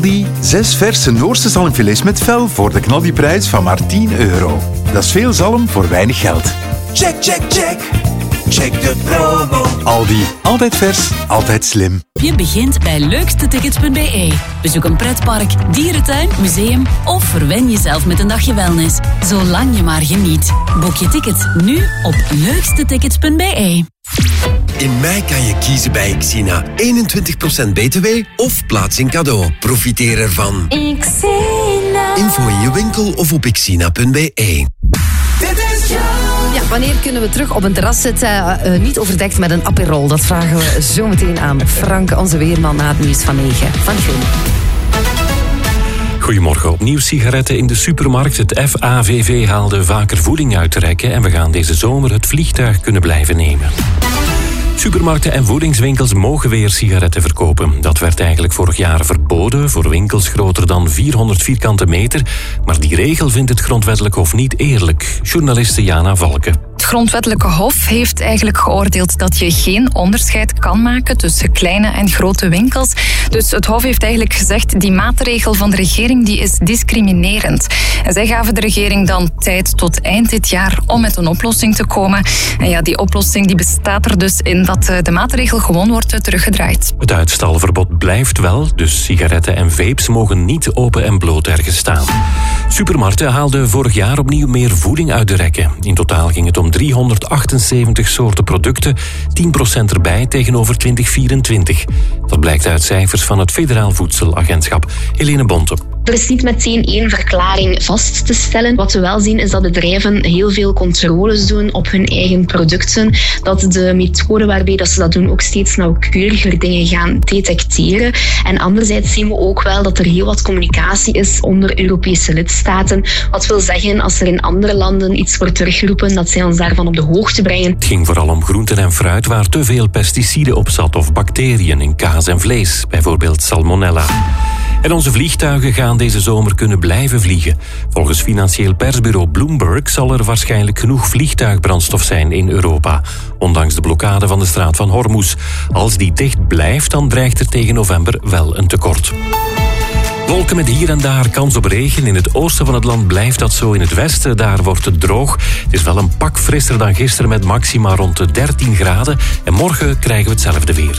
Aldi 6 verse Noorse zalmfilets met vel voor de knaldiprijs van maar €10. Dat is veel zalm voor weinig geld. Check, check, check. Check de promo. Aldi, altijd vers, altijd slim. Je begint bij leukstetickets.be. Bezoek een pretpark, dierentuin, museum of verwen jezelf met een dagje wellness. Zolang je maar geniet. Boek je tickets nu op leukstetickets.be. In mei kan je kiezen bij Xina. 21% BTW of plaatsing cadeau. Profiteer ervan. Xina. Info in je winkel of op xina.be. Ja, wanneer kunnen we terug op een terras zitten, niet overdekt met een aperol? Dat vragen we zo meteen aan Frank, onze weerman, na het nieuws van 9 van Groen. Goedemorgen. Opnieuw sigaretten in de supermarkt. Het FAVV haalde vaker voeding uit te rekken en we gaan deze zomer het vliegtuig kunnen blijven nemen. Supermarkten en voedingswinkels mogen weer sigaretten verkopen. Dat werd eigenlijk vorig jaar verboden voor winkels groter dan 400 vierkante meter. Maar die regel vindt het Grondwettelijk Hof niet eerlijk. Journaliste Jana Valken. Het Grondwettelijke Hof heeft eigenlijk geoordeeld dat je geen onderscheid kan maken tussen kleine en grote winkels. Dus het Hof heeft eigenlijk gezegd, die maatregel van de regering die is discriminerend. En zij gaven de regering dan tijd tot eind dit jaar om met een oplossing te komen. En ja, die oplossing die bestaat er dus in dat de maatregel gewoon wordt teruggedraaid. Het uitstalverbod blijft wel, dus sigaretten en vapes mogen niet open en bloot ergens staan. Supermarkten haalden vorig jaar opnieuw meer voeding uit de rekken. In totaal ging het om 378 soorten producten, 10% erbij tegenover 2024. Dat blijkt uit cijfers van het Federaal Voedselagentschap. Helene Bonte. Er is niet meteen één verklaring vast te stellen. Wat we wel zien is dat bedrijven heel veel controles doen op hun eigen producten. Dat de methode waarbij dat ze dat doen ook steeds nauwkeuriger dingen gaan detecteren. En anderzijds zien we ook wel dat er heel wat communicatie is onder Europese lidstaten. Wat wil zeggen, als er in andere landen iets wordt teruggeroepen, dat zij ons daarvan op de hoogte brengen. Het ging vooral om groenten en fruit waar te veel pesticiden op zat of bacteriën in kaas en vlees, bijvoorbeeld salmonella. En onze vliegtuigen gaan deze zomer kunnen blijven vliegen. Volgens financieel persbureau Bloomberg zal er waarschijnlijk genoeg vliegtuigbrandstof zijn in Europa. Ondanks de blokkade van de straat van Hormuz. Als die dicht blijft, dan dreigt er tegen november wel een tekort. Wolken met hier en daar kans op regen. In het oosten van het land blijft dat zo. In het westen, daar wordt het droog. Het is wel een pak frisser dan gisteren met maxima rond de 13 graden. En morgen krijgen we hetzelfde weer.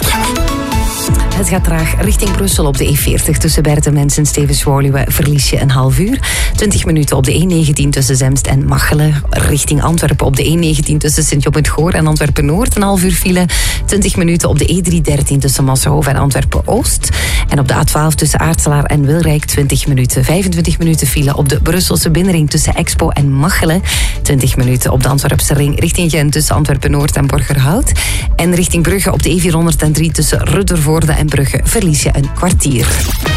Het gaat traag richting Brussel op de E40 tussen Bertemens en Stevens-Woluwe. Verlies je een half uur. 20 minuten op de E19 tussen Zemst en Machelen. Richting Antwerpen op de E19 tussen Sint-Job-het-Goor en Antwerpen-Noord. Een half uur file. 20 minuten op de E313 tussen Massenhoven en Antwerpen-Oost. En op de A12 tussen Aartselaar en Wilrijk 20 minuten. 25 minuten file op de Brusselse binnenring tussen Expo en Machelen. 20 minuten op de Antwerpse ring richting Gent tussen Antwerpen-Noord en Borgerhout. En richting Brugge op de E403 tussen Ruddervoorde en Brugge verlies je een kwartier.